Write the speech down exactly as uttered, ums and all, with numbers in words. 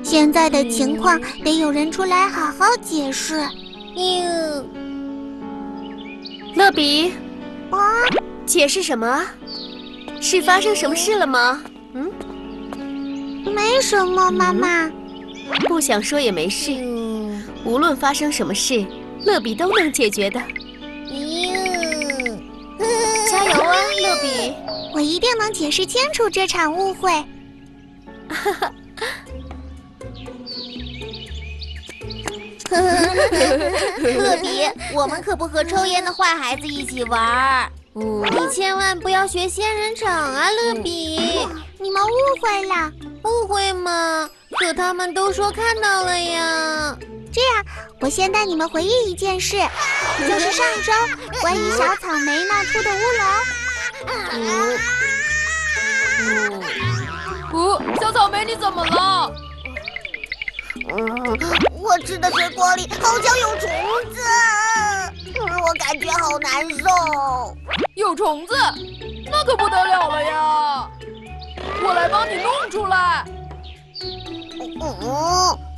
现在的情况得有人出来好好解释。 哟，乐比， 啊， 解释什么？是发生什么事了吗？嗯， 没什么，妈妈。 不想说也没事。无论发生什么事，乐比都能解决的。加油啊，乐比！ 我一定能解释清楚这场误会。 哈哈。 乐比，我们可不和抽烟的坏孩子一起玩。 嗯， 你千万不要学仙人掌啊，乐比！ 你们误会了。 误会吗？可他们都说看到了呀。 这样，我先带你们回忆一件事，就是上周关于小草莓闹出的乌龙。 嗯嗯， 哦，小草莓，你怎么了？ 嗯，我吃的水果里好像有虫子，嗯，我感觉好难受。 有虫子？那可不得了了呀！我来帮你弄出来。 嗯，